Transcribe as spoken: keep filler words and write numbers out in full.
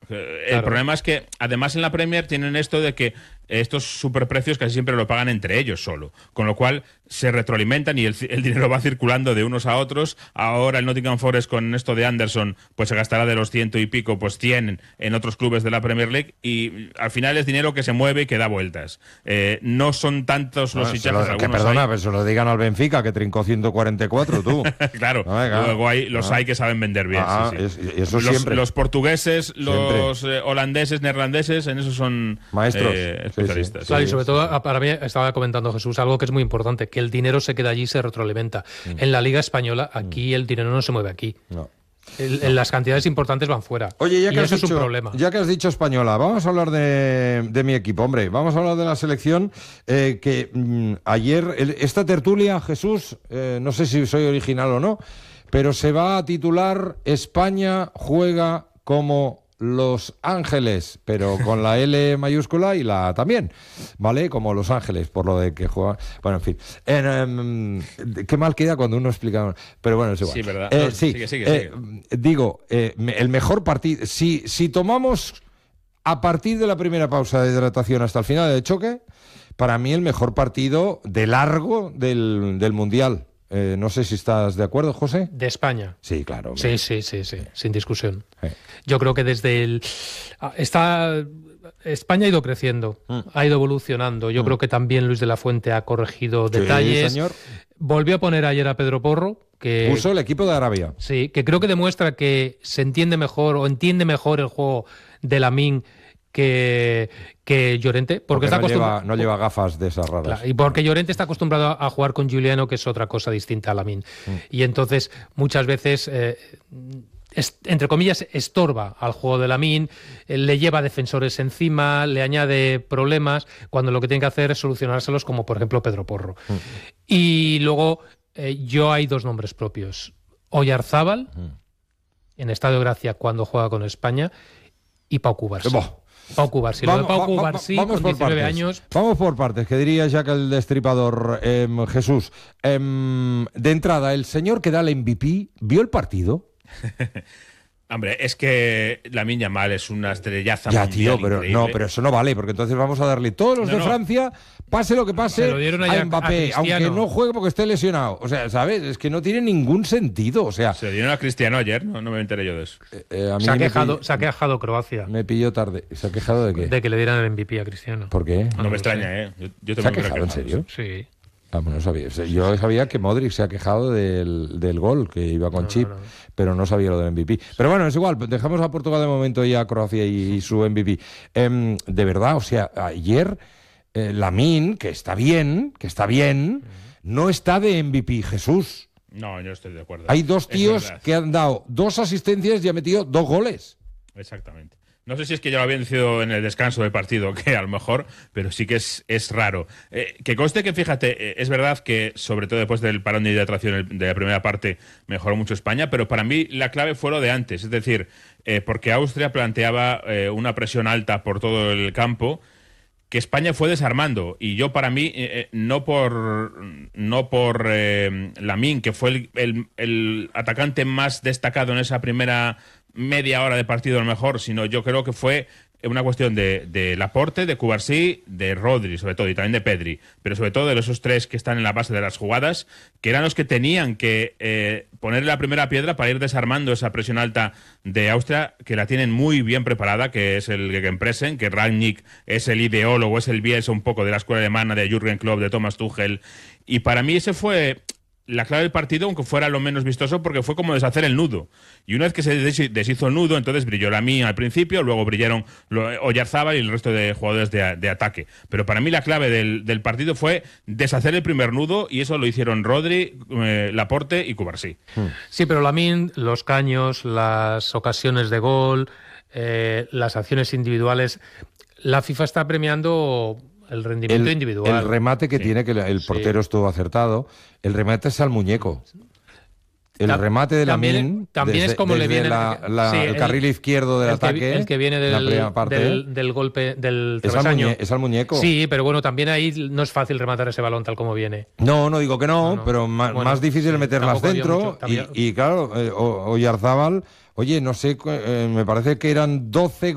El claro. problema es que, además, en la Premier tienen esto de que estos superprecios casi siempre lo pagan entre ellos solo, con lo cual se retroalimentan y el, el dinero va circulando de unos a otros. Ahora el Nottingham Forest con esto de Anderson pues se gastará de los ciento y pico, pues cien en otros clubes de la Premier League, y al final es dinero que se mueve y que da vueltas. Eh, no son tantos los no, fichajes. lo, que perdona, pero se lo digan al Benfica, que trincó ciento cuarenta y cuatro, tú. Claro, no, venga, luego hay, los no. hay que saben vender bien. Ah, sí, sí. Es, eso los, siempre. los portugueses, los eh, holandeses, neerlandeses, en eso son maestros, eh, especialistas. Sí, sí. Claro, y sobre sí. todo, para mí, estaba comentando Jesús, algo que es muy importante, que el dinero se queda allí y se retroalimenta. Mm. En la Liga Española, aquí mm. el dinero no se mueve aquí. No. El, no. Las cantidades importantes van fuera. Oye, ya que y has eso dicho, es un problema. Ya que has dicho española, vamos a hablar de, de mi equipo, hombre. Vamos a hablar de la selección eh, que mmm, ayer, el, esta tertulia, Jesús, eh, no sé si soy original o no, pero se va a titular España juega como Los Ángeles, pero con la L mayúscula y la A también, ¿vale? Como Los Ángeles, por lo de que juega... Bueno, en fin. En, um, qué mal queda cuando uno explica... Pero bueno, es igual. Sí, ¿verdad? Eh, no, sí, sigue, sigue, eh, sigue. Digo, eh, el mejor partido... Si, si tomamos a partir de la primera pausa de hidratación hasta el final del choque, para mí el mejor partido de largo del, del Mundial. Eh, no sé si estás de acuerdo, José. De España. Sí, claro. Sí, sí, sí, sí, sin discusión. Sí. Yo creo que desde el... Está... España ha ido creciendo, mm. ha ido evolucionando. Yo mm. creo que también Luis de la Fuente ha corregido sí, detalles. Señor. Volvió a poner ayer a Pedro Porro, que... Puso el equipo de Arabia. Sí, que creo que demuestra que se entiende mejor o entiende mejor el juego de Lamine que, que Llorente, porque, porque está no, acostumbrado... lleva, no lleva gafas de esas raras. Claro, y porque Llorente está acostumbrado a jugar con Giuliano, que es otra cosa distinta a Lamine. Mm. Y entonces, muchas veces, eh, es, entre comillas, estorba al juego de Lamine, eh, le lleva defensores encima, le añade problemas, cuando lo que tiene que hacer es solucionárselos, como por ejemplo Pedro Porro. Mm. Y luego, eh, yo hay dos nombres propios. Oyarzábal, mm. en Estadio Gracia, cuando juega con España, y Pau Cubarsí. Boh. Pau Cubarsí, lo de Pau Cubarsí va, va, con diecinueve partes. años. Vamos por partes, que diría Jack el Destripador. Eh, Jesús, eh, de entrada, el señor que da el M V P, ¿vio el partido? Hombre, es que Lamine Yamal es una estrellaza ya, mundial tío, pero increíble. no, pero eso no vale, porque entonces vamos a darle todos los no, de no. Francia, pase lo que pase, se lo dieron a Mbappé, a aunque no juegue porque esté lesionado. O sea, ¿sabes? Es que no tiene ningún sentido. O sea, se lo dieron a Cristiano ayer, no, no me enteré yo de eso. Eh, eh, a mí se, ha me quejado, pilló, se ha quejado Croacia. Me pilló tarde. ¿Se ha quejado de qué? De que le dieran el M V P a Cristiano. ¿Por qué? No, no me extraña, sé. ¿eh? Yo, yo ¿Se ha quejado, en serio? Sí. Ah, no sabía. Yo sabía que Modric se ha quejado del, del gol, que iba con no, chip, no, no. pero no sabía lo del M V P. Pero bueno, es igual, dejamos a Portugal de momento y a Croacia y, y su M V P. Eh, de verdad, o sea, ayer eh, Lamine, que está bien, que está bien, no está de M V P, Jesús. No, yo estoy de acuerdo. Hay dos tíos que han dado dos asistencias y han metido dos goles. Exactamente. No sé si es que ya lo habían decidido en el descanso del partido, que a lo mejor, pero sí que es, es raro. Eh, que conste que, fíjate, eh, es verdad que, sobre todo después del parón de hidratación de la primera parte, mejoró mucho España, pero para mí la clave fue lo de antes. Es decir, eh, porque Austria planteaba eh, una presión alta por todo el campo, que España fue desarmando. Y yo, para mí, eh, no por no por eh, Lamine, que fue el, el, el atacante más destacado en esa primera media hora de partido a lo mejor, sino yo creo que fue una cuestión de, de Laporte, de Cubarsí, de Rodri, sobre todo, y también de Pedri, pero sobre todo de esos tres que están en la base de las jugadas, que eran los que tenían que eh, poner la primera piedra para ir desarmando esa presión alta de Austria, que la tienen muy bien preparada, que es el Gegenpressing, que Rangnick es el ideólogo, es el Bielsa un poco de la escuela alemana, de Jürgen Klopp, de Thomas Tuchel, y para mí ese fue la clave del partido, aunque fuera lo menos vistoso, porque fue como deshacer el nudo. Y una vez que se deshizo el nudo, entonces brilló Lamine al principio, luego brillaron Oyarzábal y el resto de jugadores de, de ataque. Pero para mí la clave del, del partido fue deshacer el primer nudo, y eso lo hicieron Rodri, eh, Laporte y Cubarsí. Sí, pero Lamine, los caños, las ocasiones de gol, eh, las acciones individuales, la FIFA está premiando el rendimiento el, individual. El remate que sí. tiene, que el portero sí. estuvo acertado, el remate es al muñeco. El Ta remate de Lamine también, también desde, es como le viene la, la, sí, el, el carril izquierdo del el ataque, que, el que viene del, parte, del, del golpe del es travesaño. Al muñe, es al muñeco. Sí, pero bueno, también ahí no es fácil rematar ese balón tal como viene. No, no digo que no, no, no. pero más, bueno, más difícil sí, meterlas dentro. Mucho, y, y claro, eh, Oyarzábal, oye, no sé, eh, me parece que eran doce